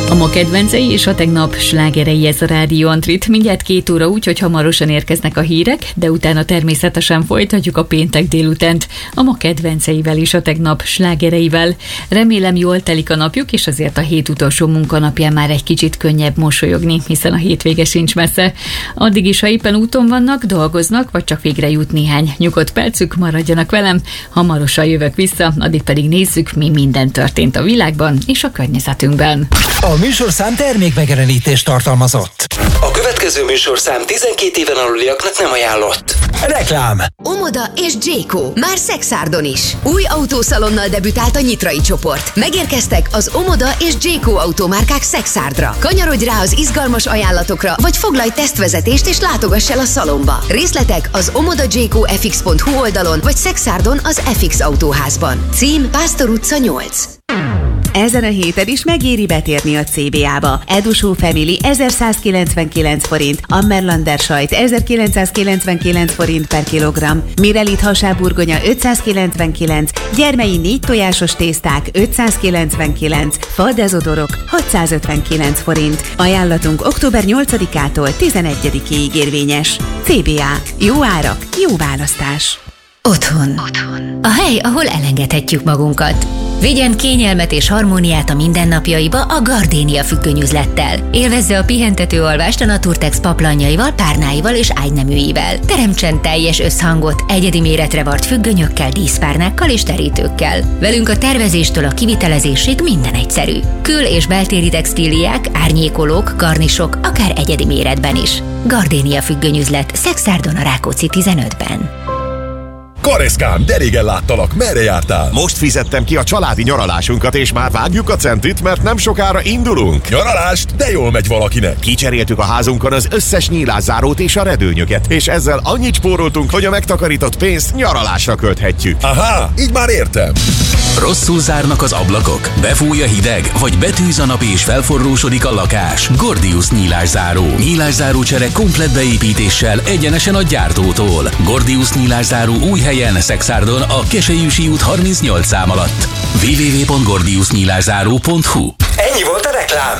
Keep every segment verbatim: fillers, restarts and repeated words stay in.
A ma kedvencei és a tegnap slágerei, ez a Rádió Antrit. Mindjárt két óra úgy, hogy hamarosan érkeznek a hírek, de utána természetesen folytatjuk a péntek délutánt a ma kedvenceivel és a tegnap slágereivel. Remélem jól telik a napjuk, és azért a hét utolsó munkanapján már egy kicsit könnyebb mosolyogni, hiszen a hétvége sincs messze. Addig is, ha éppen úton vannak, dolgoznak, vagy csak végre jut néhány nyugodt percük, maradjanak velem, hamarosan jövök vissza, addig pedig nézzük, mi minden történt a világban és a környezetünkben. A műsorszám termékmegjelenítést tartalmazott. A következő műsorszám tizenkét éven aluliaknak nem ajánlott. Reklám. Omoda és Jayco. Már Szexárdon is. Új autószalonnal debütált a Nyitrai csoport. Megérkeztek az Omoda és Jayco automárkák Szexárdra. Kanyarodj rá az izgalmas ajánlatokra, vagy foglalj tesztvezetést és látogass el a szalomba. Részletek az omoda jayco f x pont hu oldalon, vagy Szexárdon az ef iksz autóházban. Cím Pásztor utca nyolc. Ezen a héten is megéri betérni a cé bé á-ba. Edusó Family ezerszázkilencvenkilenc forint, Ammerlander sajt ezerkilencszázkilencvenkilenc forint per kilogramm, Mirelit hasáburgonya ötszázkilencvenkilenc, gyermei négy tojásos tészták ötszázkilencvenkilenc, faldezodorok hatszázötvenkilenc forint. Ajánlatunk október nyolcadikától tizenegyedikéig érvényes. cé bé á. Jó árak, jó választás. Otthon. Otthon. A hely, ahol elengedhetjük magunkat. Vigyen kényelmet és harmóniát a mindennapjaiba a Gardénia függönyüzlettel. Élvezze a pihentető alvást a Naturtex paplanjaival, párnáival és ágyneműivel. Teremtsen teljes összhangot egyedi méretre vart függönyökkel, díszpárnákkal és terítőkkel. Velünk a tervezéstől a kivitelezésig minden egyszerű. Kül- és beltéri textíliák, árnyékolók, garnisok, akár egyedi méretben is. Gardénia függönyüzlet, Szexárdon a Rákóczi tizenötben. Kareszkám, de régen láttalak, merre jártál? Most fizettem ki a családi nyaralásunkat, és már vágjuk a centit, mert nem sokára indulunk. Nyaralást? De jól megy valakinek. Kicseréltük a házunkon az összes nyílászárót és a redőnyöket, és ezzel annyit spóroltunk, hogy a megtakarított pénzt nyaralásra költhetjük. Aha, így már értem. Rosszul zárnak az ablakok, befúj a hideg, vagy betűz a nap és felforrósodik a lakás. Gordius nyílászáró. Nyílászárócsere komplett beépítéssel egyenesen a gyártótól. Gordius nyílászáró új helyen, Szexárdon, a Keselyűsi út harmincnyolc szám alatt. double-u double-u double-u pont gordius nyílászáró pont hu. Ennyi volt a reklám.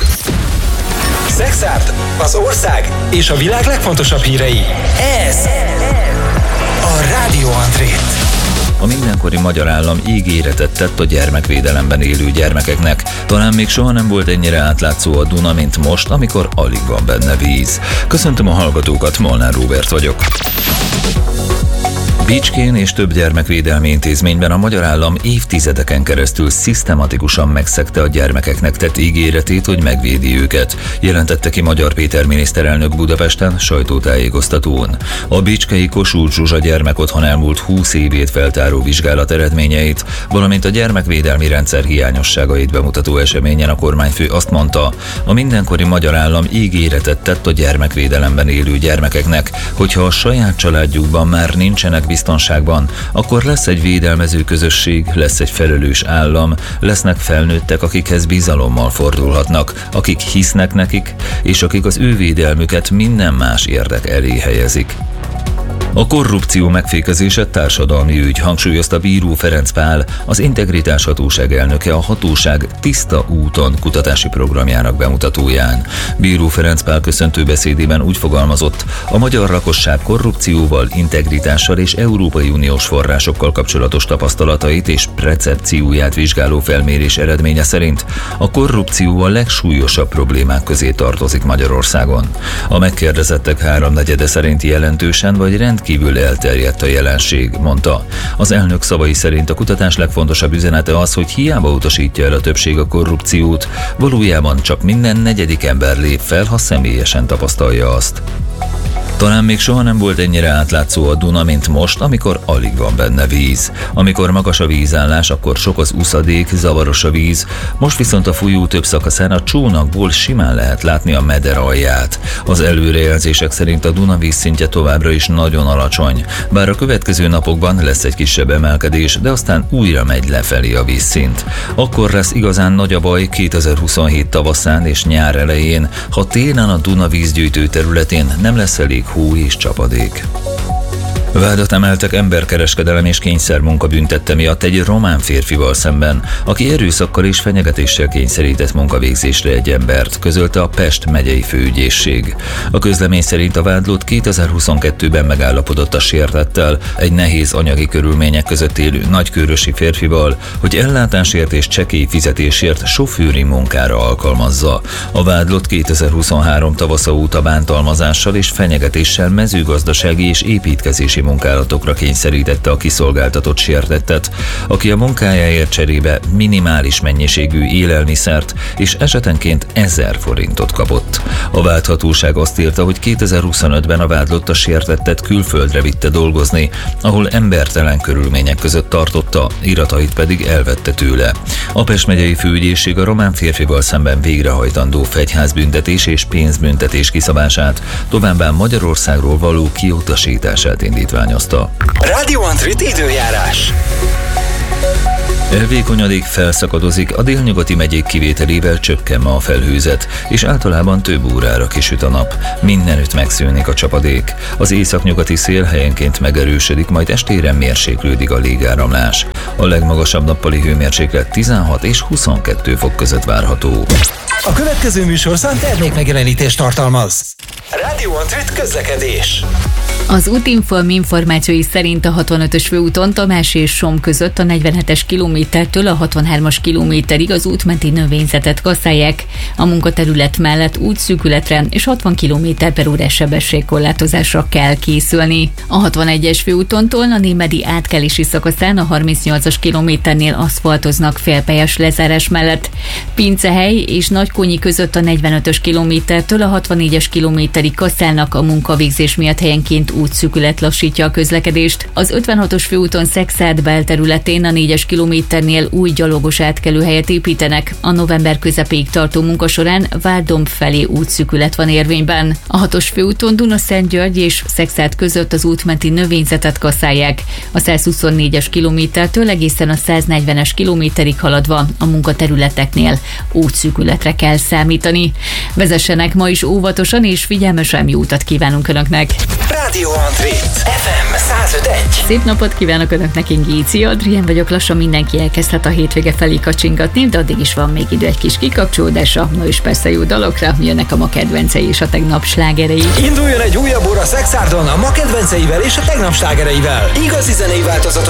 Szexárd, az ország és a világ legfontosabb hírei. Ez a Rádió Antrit. A mindenkori magyar állam ígéretet tett a gyermekvédelemben élő gyermekeknek. Talán még soha nem volt ennyire átlátszó a Duna, mint most, amikor alig van benne víz. Köszöntöm a hallgatókat, Molnár Róbert vagyok. Bicskén és több gyermekvédelmi intézményben a magyar állam évtizedeken keresztül szisztematikusan megszegte a gyermekeknek tett ígéretét, hogy megvédi őket, jelentette ki Magyar Péter miniszterelnök Budapesten sajtótájékoztatón. A bicskei Kossuth Zsuzsa gyermekotthon elmúlt húsz évét feltáró vizsgálat eredményeit, valamint a gyermekvédelmi rendszer hiányosságait bemutató eseményen a kormányfő azt mondta, a mindenkori magyar állam ígéretet tett a gyermekvédelemben élő gyermekeknek, hogyha a saját családjukban már nincsenek biztonságban, akkor lesz egy védelmező közösség, lesz egy felelős állam, lesznek felnőttek, akikhez bizalommal fordulhatnak, akik hisznek nekik, és akik az ő védelmüket minden más érdek elé helyezik. A korrupció megfékezése társadalmi ügy, hangsúlyozta Bíró Ferenc Pál, az Integritás Hatóság elnöke a hatóság Tiszta úton kutatási programjának bemutatóján. Bíró Ferenc Pál köszöntő beszédében úgy fogalmazott, a magyar lakosság korrupcióval, integritással és Európai Uniós forrásokkal kapcsolatos tapasztalatait és percepcióját vizsgáló felmérés eredménye szerint a korrupció a legsúlyosabb problémák közé tartozik Magyarországon. A megkérdezettek háromnegyede szerint jelentősen vagy rendkívül Kívül elterjedt a jelenség, mondta. Az elnök szavai szerint a kutatás legfontosabb üzenete az, hogy hiába utasítja el a többség a korrupciót, valójában csak minden negyedik ember lép fel, ha személyesen tapasztalja azt. Talán még soha nem volt ennyire átlátszó a Duna, mint most, amikor alig van benne víz. Amikor magas a vízállás, akkor sok az uszadék, zavaros a víz, most viszont a folyó több szakaszán a csónakból simán lehet látni a meder alját. Az előrejelzések szerint a Duna vízszintje továbbra is nagyon alacsony, bár a következő napokban lesz egy kisebb emelkedés, de aztán újra megy lefelé a vízszint. Akkor lesz igazán nagy a baj kétezer-huszonhét tavaszán és nyár elején, ha télen a Duna vízgyűjtő területén nem lesz elég hó és csapadék. Vádat emeltek emberkereskedelem és kényszermunka büntette miatt egy román férfival szemben, aki erőszakkal és fenyegetéssel kényszerített munkavégzésre egy embert, közölte a Pest megyei főügyészség. A közlemény szerint a vádlott kétezer-huszonkettőben megállapodott a sértettel, egy nehéz anyagi körülmények között élő nagykőrösi férfival, hogy ellátásért és csekély fizetésért sofőri munkára alkalmazza. A vádlott kétezer-huszonhárom tavasza óta bántalmazással és fenyegetéssel mezőgazdasági és építkezési munkálatokra kényszerítette a kiszolgáltatott sértettet, aki a munkájáért cserébe minimális mennyiségű élelmiszert és esetenként ezer forintot kapott. A vádhatóság azt írta, hogy kétezer-huszonötben a vádlott a sértettet külföldre vitte dolgozni, ahol embertelen körülmények között tartotta, iratait pedig elvette tőle. A Pest megyei főügyészség a román férfival szemben végrehajtandó fegyházbüntetés és pénzbüntetés kiszabását, továbbá Magyarországról való kiutasítását indítványozta. Radio Antrit időjárás. Elvékonyodik, felszakadozik, a délnyugati megyék kivételével csökken ma a felhőzet, és általában több órára kisüt a nap. Mindenütt megszűnik a csapadék. Az északnyugati szél helyenként megerősödik, majd estére mérséklődik a légáramlás. A legmagasabb nappali hőmérséklet tizenhat és huszonkettő fok között várható. A következő műsorszám termékmegjelenítést tartalmaz. Radio Antrit közlekedés. Az Útinform információi szerint a hatvanötös főúton Tamás és Som között a negyvenhetes kilométertől a hatvanhármas kilométerig az útmenti növényzetet kasszálják. A munkaterület mellett útszűkületre és hatvan kilométer per órás sebességkorlátozásra kell készülni. A hatvanegyes főúton Tolna-Némedi átkelési szakaszán a harmincnyolcas kilométernél aszfaltoznak félpályás lezárás mellett. Pincehely és Nagykonyi között a negyvenötös kilométertől a hatvannégyes kilométerig kasszálnak, a munkavégzés miatt helyenként útszűkület lassítja a közlekedést. Az ötvenhatos főúton Szexárd belterületén a négyes kilométernél új gyalogos átkelőhelyet építenek. A november közepéig tartó munka során Várdomb felé útszűkület van érvényben. A hatos főúton Dunaszentgyörgy és Szexárd között az útmenti növényzetet kasszálják. A százhuszonnégyes kilométertől egészen a száznegyvenes kilométerig haladva a munkaterületeknél útszűkületre kell számítani. Vezessenek ma is óvatosan és figyelmesen, jó utat kívánunk Önöknek! Radio Antrit ef em száz öt egész egy. Szép napot kívánok Önöknek, én Géci Adrien vagyok, lassan mindenki elkezdhet a hétvége felé kacsingatni, de addig is van még idő egy kis kikapcsolódásra, no és persze jó dalokra, jönnek a ma kedvencei és a tegnap slágerei. Induljon egy újabb óra Szexárdon a ma kedvenceivel és a tegnap slágereivel. Igazi zenei változatos